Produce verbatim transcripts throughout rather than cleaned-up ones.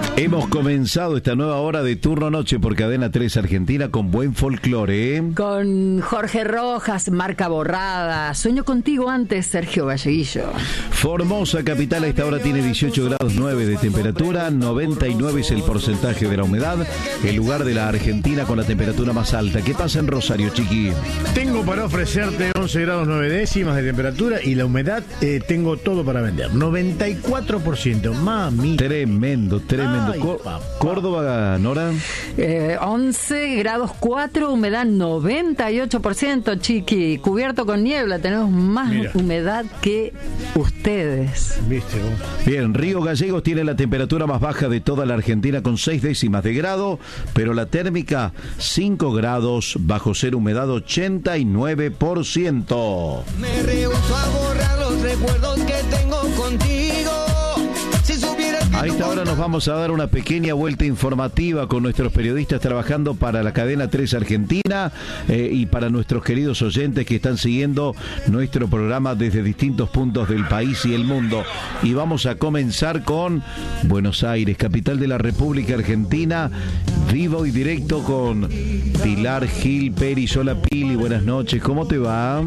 Hemos comenzado esta nueva hora de Turno Noche por Cadena tres Argentina con buen folclore, ¿eh? Con Jorge Rojas, Marca Borrada. Sueño contigo antes, Sergio Valleguillo. Formosa capital a esta hora tiene dieciocho grados nueve de temperatura, noventa y nueve es el porcentaje de la humedad, el lugar de la Argentina con la temperatura más alta. ¿Qué pasa en Rosario, Chiqui? Tengo para ofrecerte once grados nueve décimas de temperatura y la humedad eh, tengo todo para vender. noventa y cuatro por ciento, mami. Tremendo, tremendo. Ay, Có- papá. Córdoba, Nora. Eh, once grados cuatro, humedad noventa y ocho por ciento, Chiqui. Cubierto con niebla, tenemos más Mira. humedad que ustedes. ¿Viste vos? Bien, Río Gallegos tiene la temperatura más baja de toda la Argentina con seis décimas de grado, pero la térmica cinco grados bajo cero, humedad ochenta y nueve por ciento. Me rehúso a borrar los recuerdos que tengo contigo. Si supieras que A esta hora nos vamos a dar una pequeña vuelta informativa con nuestros periodistas trabajando para la Cadena tres Argentina eh, y para nuestros queridos oyentes que están siguiendo nuestro programa desde distintos puntos del país y el mundo. Y vamos a comenzar con Buenos Aires, capital de la República Argentina, vivo y directo con Pilar Gil Peris. Hola Pili, buenas noches, ¿cómo te va?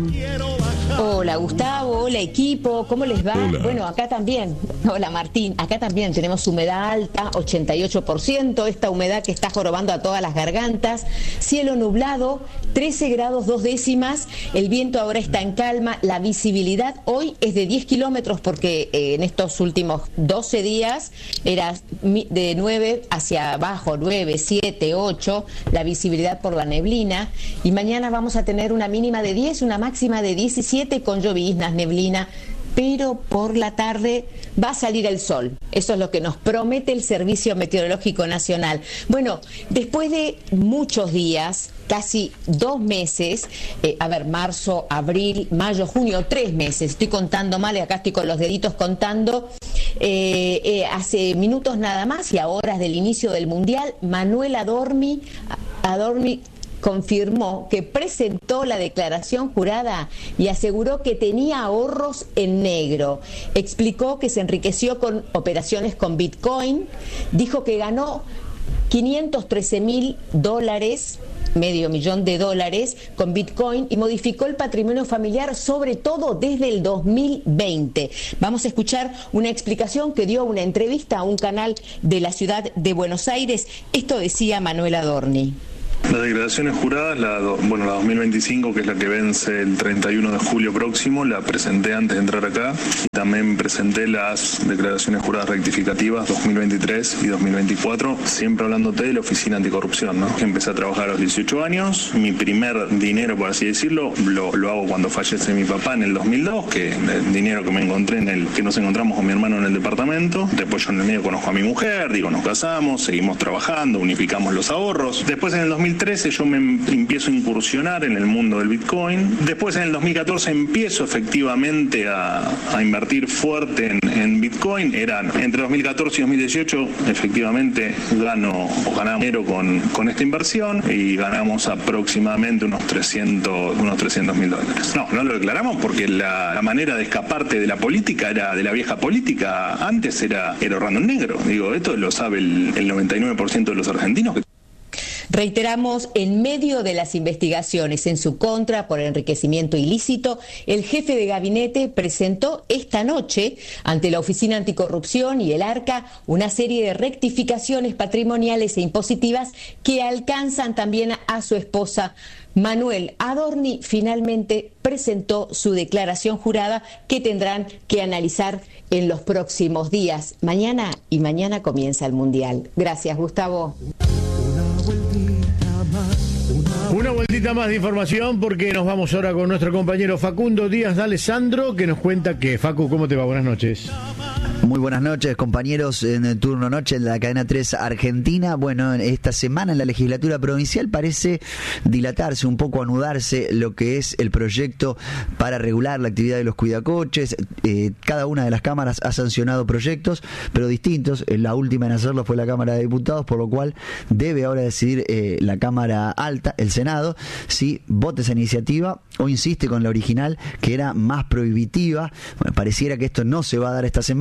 Hola Gustavo, hola equipo, ¿cómo les va? Hola. Bueno, acá también, hola Martín, acá también tenemos humedad alta, ochenta y ocho por ciento, esta humedad que está jorobando a todas las gargantas, cielo nublado, trece grados dos décimas, el viento ahora está en calma, la visibilidad hoy es de diez kilómetros porque eh, en estos últimos doce días era mi- de nueve hacia abajo, nueve, siete, ocho, la visibilidad por la neblina, y mañana vamos a tener una mínima de diez, una máxima de diecisiete con lloviznas, neblina, pero por la tarde va a salir el sol. Eso es lo que nos promete el Servicio Meteorológico Nacional. Bueno, después de muchos días, casi dos meses, eh, a ver, marzo, abril, mayo, junio, tres meses, estoy contando mal y acá estoy con los deditos contando, eh, eh, hace minutos nada más y a horas del inicio del Mundial, Manuel Adorni, Adorni confirmó que presentó la declaración jurada y aseguró que tenía ahorros en negro. Explicó que se enriqueció con operaciones con Bitcoin, dijo que ganó quinientos trece mil dólares, medio millón de dólares con Bitcoin y modificó el patrimonio familiar, sobre todo desde el dos mil veinte. Vamos a escuchar una explicación que dio una entrevista a un canal de la ciudad de Buenos Aires. Esto decía Manuel Adorni. Las declaraciones juradas, la, do- bueno, la dos mil veinticinco, que es la que vence el treinta y uno de julio próximo, la presenté antes de entrar acá. Y también presenté las declaraciones juradas rectificativas dos mil veintitrés y dos mil veinticuatro, siempre hablándote de la Oficina Anticorrupción, ¿no? Empecé a trabajar a los dieciocho años. Mi primer dinero, por así decirlo, lo, lo hago cuando fallece mi papá en el dos mil dos, que el dinero que me encontré en el que nos encontramos con mi hermano en el departamento. Después yo en el medio conozco a mi mujer, digo, nos casamos, seguimos trabajando, unificamos los ahorros. Después en el dos mil trece yo me em- empiezo a incursionar en el mundo del Bitcoin. Después en el dos mil catorce empiezo efectivamente a, a invertir fuerte en, en Bitcoin. Eran entre dos mil catorce y dos mil dieciocho, efectivamente gano o ganamos dinero con, con esta inversión y ganamos aproximadamente unos trescientos unos trescientos mil dólares. No, no lo declaramos porque la, la manera de escaparte de la política era de la vieja política. Antes era, era ahorrando en negro. Digo, esto lo sabe el, el noventa y nueve por ciento de los argentinos. Que Reiteramos, en medio de las investigaciones en su contra por enriquecimiento ilícito, el jefe de gabinete presentó esta noche ante la Oficina Anticorrupción y el ARCA una serie de rectificaciones patrimoniales e impositivas que alcanzan también a su esposa. Manuel Adorni finalmente presentó su declaración jurada que tendrán que analizar en los próximos días. Mañana y mañana comienza el Mundial. Gracias, Gustavo. Una vueltita más de información porque nos vamos ahora con nuestro compañero Facundo Díaz de Alessandro, que nos cuenta que, Facu, ¿cómo te va? Buenas noches. Muy buenas noches, compañeros, en el turno noche en la cadena tres Argentina. Bueno, esta semana en la legislatura provincial parece dilatarse un poco, anudarse lo que es el proyecto para regular la actividad de los cuidacoches. Eh, cada una de las cámaras ha sancionado proyectos, pero distintos. La última en hacerlo fue la Cámara de Diputados, por lo cual debe ahora decidir eh, la Cámara Alta, el Senado, si vota esa iniciativa o insiste con la original, que era más prohibitiva. Bueno, pareciera que esto no se va a dar esta semana. Bueno,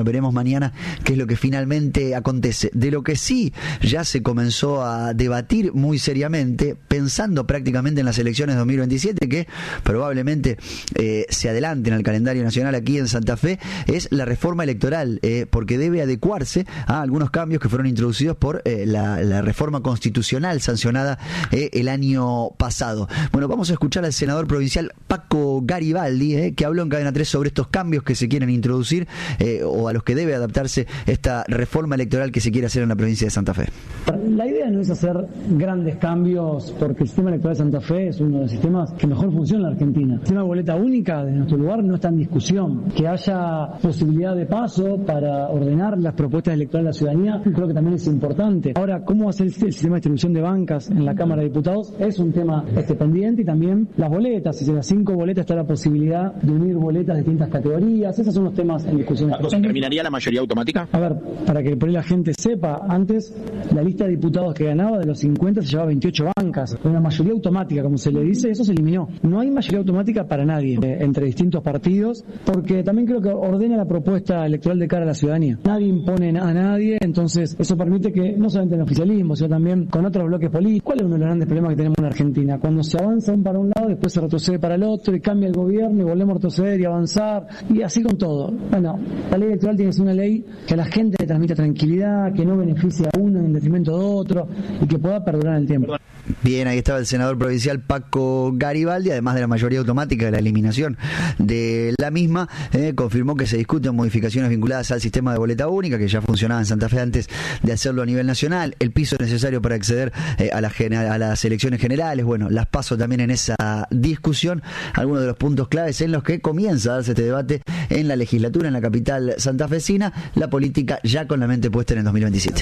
veremos mañana qué es lo que finalmente acontece. De lo que sí ya se comenzó a debatir muy seriamente, pensando prácticamente en las elecciones dos mil veintisiete, que probablemente eh, se adelanten al calendario nacional aquí en Santa Fe, es la reforma electoral, eh, porque debe adecuarse a algunos cambios que fueron introducidos por eh, la, la reforma constitucional sancionada eh, el año pasado. Bueno, vamos a escuchar al senador provincial Paco Garibaldi, eh, que habló en Cadena tres sobre estos cambios que se quieren introducir eh, o a los que debe adaptarse esta reforma electoral que se quiere hacer en la provincia de Santa Fe. La idea no es hacer grandes cambios porque el sistema electoral de Santa Fe es uno de los sistemas que mejor funciona en la Argentina. El sistema de boleta única de nuestro lugar no está en discusión. Que haya posibilidad de paso para ordenar las propuestas electorales de la ciudadanía, creo que también es importante. Ahora, ¿cómo hacer el sistema de distribución de bancas en la Cámara de Diputados? Es un tema este, pendiente, y también las boletas. Si se las cinco boletas está la posibilidad de unir boletas de distintas categorías. Esos son los temas en discusión. ¿Terminaría la mayoría automática? A ver, para que por ahí la gente sepa, antes la lista de diputados que ganaba de los cincuenta se llevaba veintiocho bancas. Una mayoría automática, como se le dice, eso se eliminó. No hay mayoría automática para nadie eh, entre distintos partidos, porque también creo que ordena la propuesta electoral de cara a la ciudadanía. Nadie impone a nadie, entonces eso permite que no solamente en el oficialismo, sino también con otros bloques políticos. ¿Cuál es uno de los grandes problemas que tenemos en Argentina? Cuando se avanza para un lado, después se retrocede para el otro, y cambia el gobierno, y volvemos a retroceder y avanzar, y así con todo. Bueno, la ley electoral tiene que ser una ley que a la gente le transmita tranquilidad, que no beneficie a uno en detrimento de otro, y que pueda perdurar en el tiempo. Bien, ahí estaba el senador provincial Paco Garibaldi, además de la mayoría automática de la eliminación de la misma, eh, confirmó que se discuten modificaciones vinculadas al sistema de boleta única, que ya funcionaba en Santa Fe antes de hacerlo a nivel nacional, el piso necesario para acceder eh, a, la, a las elecciones generales, bueno, las paso también en esa discusión, algunos de los puntos claves en los que comienza a darse este debate en la legislatura, en la capital santafesina, la política ya con la mente puesta en el dos mil veintisiete.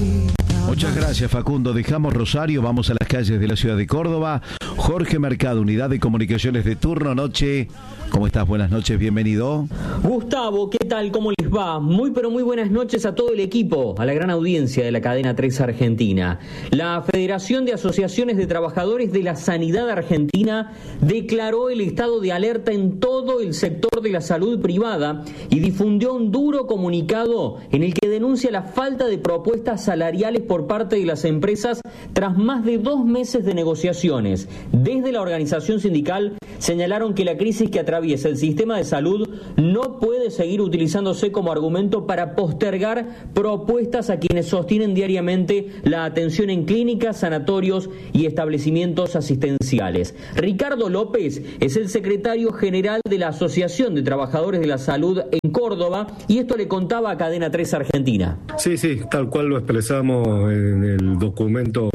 Muchas gracias, Facundo. Dejamos Rosario, vamos a las calles de la ciudad de Córdoba. Jorge Mercado, Unidad de Comunicaciones de Turno Noche. ¿Cómo estás? Buenas noches, bienvenido. Gustavo, ¿qué tal? ¿Cómo les va? Muy pero muy buenas noches a todo el equipo, a la gran audiencia de la Cadena tres Argentina. La Federación de Asociaciones de Trabajadores de la Sanidad Argentina declaró el estado de alerta en todo el sector de la salud privada y difundió un duro comunicado en el que denuncia la falta de propuestas salariales por parte de las empresas tras más de dos meses de negociaciones. Desde la organización sindical señalaron que la crisis que atraviesa el sistema de salud no puede seguir utilizándose como argumento para postergar propuestas a quienes sostienen diariamente la atención en clínicas, sanatorios y establecimientos asistenciales. Ricardo López es el secretario general de la Asociación de Trabajadores de la Salud en Córdoba y esto le contaba a Cadena tres Argentina. Sí, sí, tal cual lo expresamos en el documento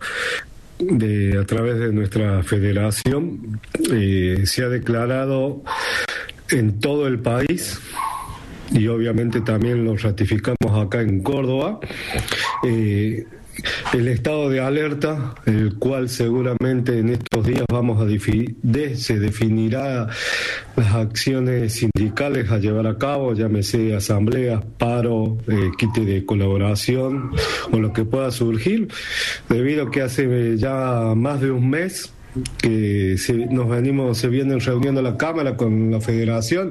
de a través de nuestra federación. Eh, se ha declarado en todo el país y obviamente también lo ratificamos acá en Córdoba, eh, el estado de alerta, el cual seguramente en estos días vamos a definir, de, se definirá las acciones sindicales a llevar a cabo, llámese asambleas, paro, eh, quite de colaboración o lo que pueda surgir, debido a que hace ya más de un mes que se, nos venimos, se vienen reuniendo la Cámara con la Federación,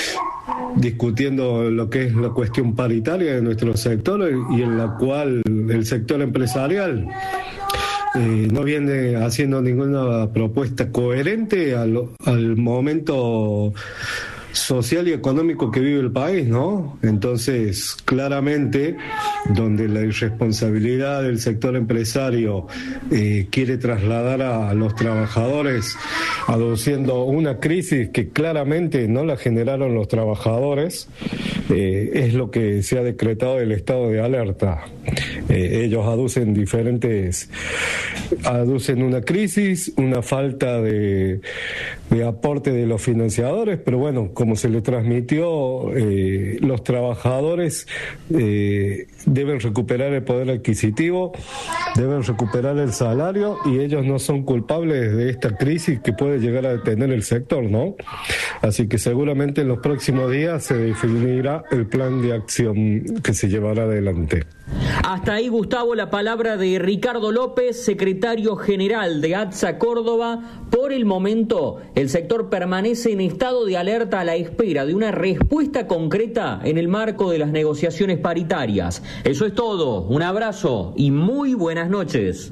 discutiendo lo que es la cuestión paritaria de nuestro sector y en la cual el sector empresarial eh, no viene haciendo ninguna propuesta coherente al, al momento social y económico que vive el país, ¿no? Entonces, claramente, donde la irresponsabilidad del sector empresario eh, quiere trasladar a los trabajadores aduciendo una crisis que claramente no la generaron los trabajadores, eh, es lo que se ha decretado el estado de alerta. Eh, ellos aducen diferentes, aducen una crisis, una falta de, de aporte de los financiadores, pero bueno, como se le transmitió, eh, los trabajadores eh, deben recuperar el poder adquisitivo deben recuperar el salario y ellos no son culpables de esta crisis que puede llegar a detener el sector, ¿no? Así que seguramente en los próximos días se definirá el plan de acción que se llevará adelante. Hasta ahí, Gustavo, la palabra de Ricardo López, secretario general de ATSA Córdoba. Por el momento, el sector permanece en estado de alerta a la espera de una respuesta concreta en el marco de las negociaciones paritarias. Eso es todo. Un abrazo y muy buenas noches.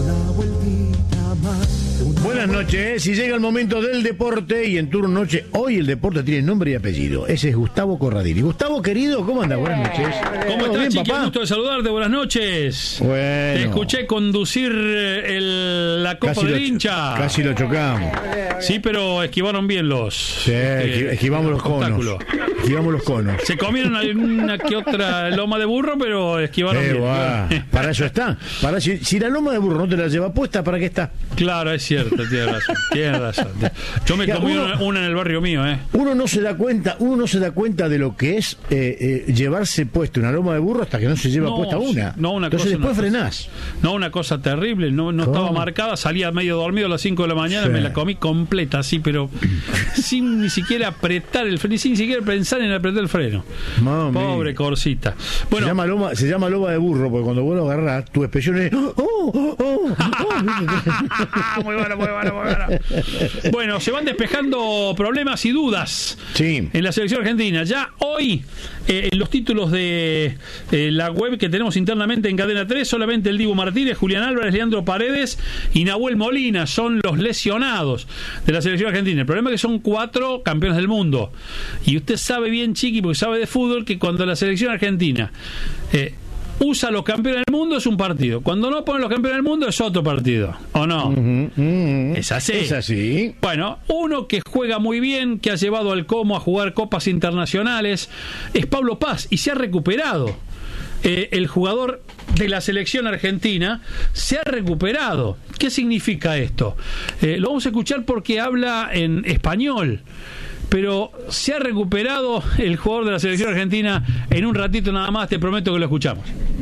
Buenas noches. Si llega el momento del deporte y en turno noche, hoy el deporte tiene nombre y apellido. Ese es Gustavo Corradini. Gustavo, querido, ¿cómo andas? Buenas noches. ¿Cómo estás, bien, Chiqui? papá? Gusto de saludarte. Buenas noches. Bueno. Te escuché conducir el, la Copa Casi del lo, Hincha. Casi lo chocamos. Sí, pero esquivaron bien los. Sí, eh, esquivamos los conos. Esquivamos los conos. Se comieron alguna que otra loma de burro, pero esquivaron Eh, bien. va. Para eso está. Para, si, si la loma de burro no te la lleva puesta, ¿para qué está? Claro, es cierto, tienes razón. Tienes razón. Yo me Ya, comí uno- una, una en el barrio mío, ¿eh? Uno no se da cuenta, uno no se da cuenta de lo que es eh, eh, llevarse puesta una loma de burro hasta que no se lleva No, puesta una. no, una Entonces cosa, después una frenás. No, una cosa terrible, no, no ¿Cómo? estaba marcada, salía medio dormido a las cinco de la mañana, Sí. me la comí completa, así, pero sin ni siquiera apretar el freno, sin siquiera pensar en apretar el freno. Mami. Pobre Corsita. Se Bueno, llama loma, se llama loma de burro, porque cuando vos lo agarrás, tu expresión es ¡oh, oh, oh! muy bueno, muy bueno, muy bueno. Bueno, se van despejando problemas y dudas Sí. en la selección argentina. Ya hoy, eh, en los títulos de eh, la web que tenemos internamente en Cadena tres, solamente el Dibu Martínez, Julián Álvarez, Leandro Paredes y Nahuel Molina son los lesionados de la selección argentina. El problema es que son cuatro campeones del mundo. Y usted sabe bien, Chiqui, porque sabe de fútbol, que cuando la selección argentina eh, usa los campeones del mundo es un partido. Cuando no pone los campeones del mundo es otro partido. ¿O no? Uh-huh, uh-huh. Es así. Es así. Bueno, uno que juega muy bien, que ha llevado al Como a jugar copas internacionales, es Pablo Paz, y se ha recuperado. Eh, el jugador de la selección argentina se ha recuperado. ¿Qué significa esto? Eh, lo vamos a escuchar porque habla en español. Pero se ha recuperado el jugador de la selección argentina. En un ratito nada más, te prometo que lo escuchamos.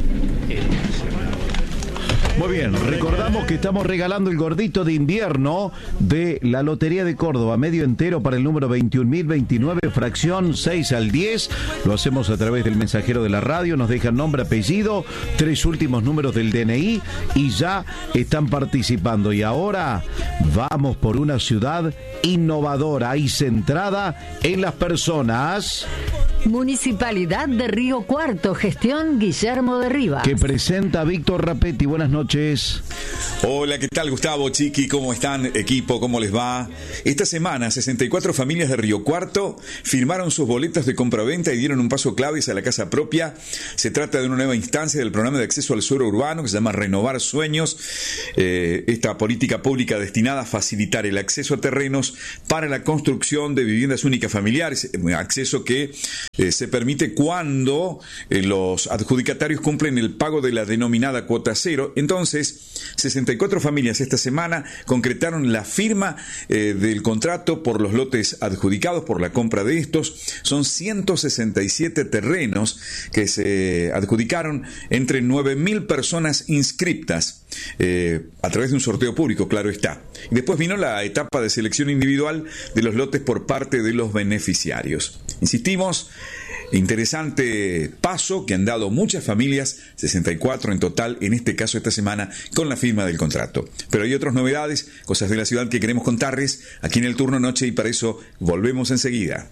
Muy bien, recordamos que estamos regalando el gordito de invierno de la Lotería de Córdoba, medio entero para el número veintiún mil veintinueve, fracción seis al diez. Lo hacemos a través del mensajero de la radio, nos dejan nombre, apellido, tres últimos números del D N I y ya están participando. Y ahora vamos por una ciudad innovadora y centrada en las personas. Municipalidad de Río Cuarto, gestión Guillermo de Rivas. Que presenta Víctor Rapetti. Buenas noches. Hola, ¿qué tal, Gustavo, Chiqui? ¿Cómo están, equipo? ¿Cómo les va? Esta semana, sesenta y cuatro familias de Río Cuarto firmaron sus boletas de compraventa y dieron un paso clave hacia la casa propia. Se trata de una nueva instancia del programa de acceso al suelo urbano que se llama Renovar Sueños. Eh, esta política pública destinada a facilitar el acceso a terrenos para la construcción de viviendas únicas familiares, acceso que eh, se permite cuando eh, los adjudicatarios cumplen el pago de la denominada cuota cero. Entonces, sesenta y cuatro familias esta semana concretaron la firma eh, del contrato por los lotes adjudicados por la compra de estos. Son ciento sesenta y siete terrenos que se adjudicaron entre nueve mil personas inscriptas eh, a través de un sorteo público, claro está. Y después vino la etapa de selección individual de los lotes por parte de los beneficiarios. Insistimos, interesante paso que han dado muchas familias, sesenta y cuatro en total, en este caso esta semana, con la firma del contrato. Pero hay otras novedades, cosas de la ciudad que queremos contarles aquí en el turno noche y para eso volvemos enseguida.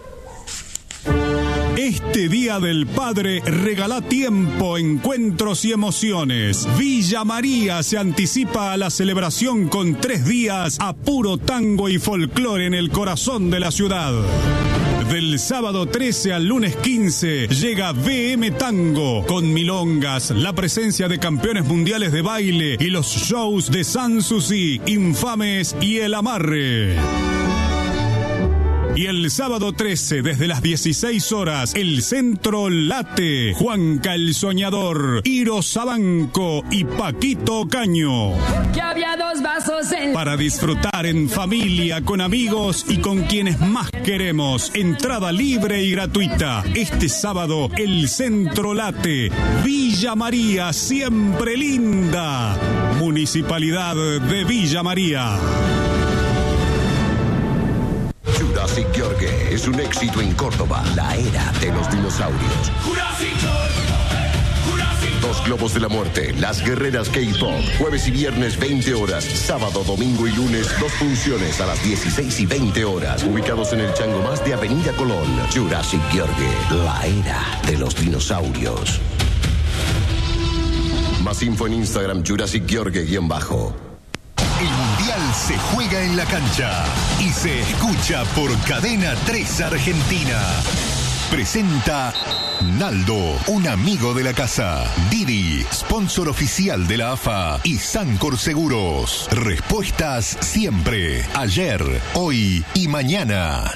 Este Día del Padre regala tiempo, encuentros y emociones. Villa María se anticipa a la celebración con tres días a puro tango y folclore en el corazón de la ciudad. Del sábado trece al lunes quince llega V M Tango, con milongas, la presencia de campeones mundiales de baile y los shows de Sanssouci, Infames y El Amarre. Y el sábado trece, desde las dieciséis horas, el Centro Late, Juanca el Soñador, Iro Sabanco y Paquito Caño. Que había dos vasos en... Para disfrutar en familia, con amigos y con quienes más queremos. Entrada libre y gratuita. Este sábado, el Centro Late, Villa María, siempre linda. Municipalidad de Villa María. Jurassic Yorgue es un éxito en Córdoba, la era de los dinosaurios. Dos globos de la muerte, las guerreras K-pop, jueves y viernes veinte horas, sábado, domingo y lunes dos funciones a las dieciséis y veinte horas, ubicados en el Chango Más de Avenida Colón. Jurassic Yorgue, la era de los dinosaurios. Más info en Instagram, Jurassic Yorgue-bajo. El Mundial se juega en la cancha y se escucha por Cadena tres Argentina. Presenta Naldo, un amigo de la casa. Didi, sponsor oficial de la A F A. Y Sancor Seguros. Respuestas siempre, ayer, hoy y mañana.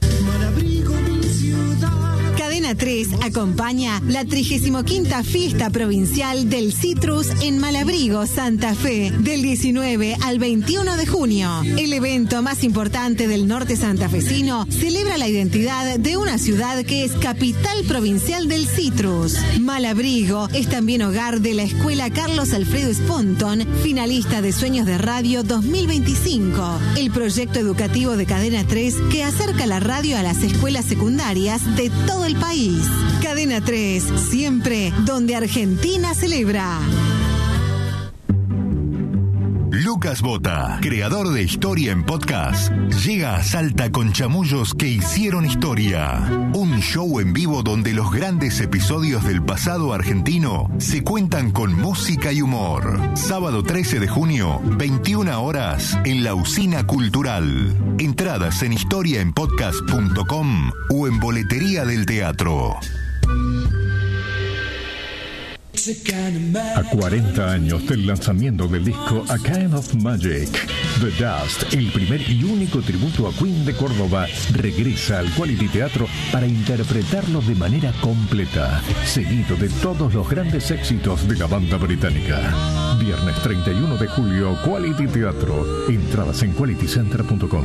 Cadena tres acompaña la trigésima quinta Fiesta Provincial del Citrus en Malabrigo, Santa Fe, del diecinueve al veintiuno de junio. El evento más importante del norte santafesino celebra la identidad de una ciudad que es capital provincial del citrus. Malabrigo es también hogar de la Escuela Carlos Alfredo Sponton, finalista de Sueños de Radio dos mil veinticinco, el proyecto educativo de Cadena tres que acerca la radio a las escuelas secundarias de todo el país. Cadena tres, siempre donde Argentina celebra. Lucas Bota, creador de Historia en Podcast, llega a Salta con Chamullos que hicieron historia. Un show en vivo donde los grandes episodios del pasado argentino se cuentan con música y humor. Sábado trece de junio, veintiuna horas, en la Usina Cultural. Entradas en historia en podcast punto com o en Boletería del Teatro. A cuarenta años del lanzamiento del disco A Kind of Magic, The Dust, el primer y único tributo a Queen de Córdoba, regresa al Quality Teatro para interpretarlo de manera completa, seguido de todos los grandes éxitos de la banda británica. Viernes treinta y uno de julio, Quality Teatro. Entradas en quality center punto com.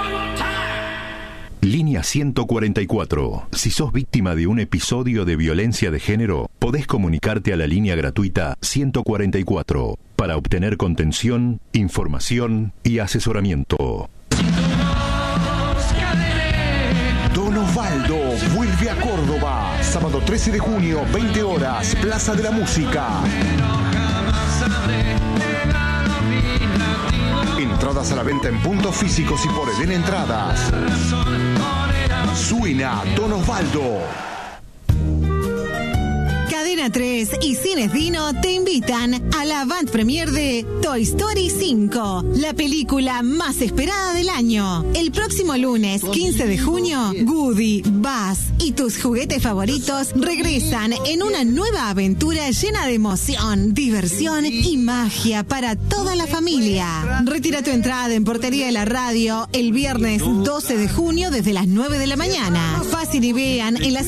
Línea ciento cuarenta y cuatro. Si sos víctima de un episodio de violencia de género, podés comunicarte a la línea gratuita ciento cuarenta y cuatro para obtener contención, información y asesoramiento. Don Osvaldo vuelve a Córdoba. Sábado trece de junio, veinte horas, Plaza de la Música. Entradas a la venta en puntos físicos y por Eden Entradas. Suena Don Osvaldo. Cadena tres y Cines Dino te invitan a la avant premiere de Toy Story cinco, la película más esperada del año. El próximo lunes, quince de junio, Woody, Buzz y tus juguetes favoritos regresan en una nueva aventura llena de emoción, diversión y magia para toda la familia. Retira tu entrada en Portería de la Radio el viernes doce de junio desde las nueve de la mañana. Fácil y vean en la